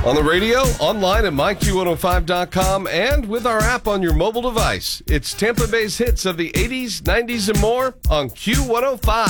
On the radio, online at myQ105.com, and with our app on your mobile device. It's Tampa Bay's hits of the 80s, 90s, and more on Q105.